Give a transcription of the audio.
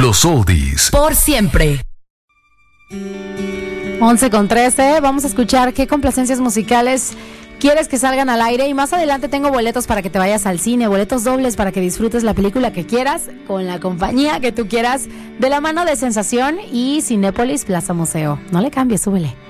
Los oldies. Por siempre. 11:13. Vamos a escuchar qué complacencias musicales quieres que salgan al aire. Y más adelante tengo boletos para que te vayas al cine, boletos dobles para que disfrutes la película que quieras, con la compañía que tú quieras, de la mano de Sensación y Cinépolis Plaza Museo. No le cambies, súbele.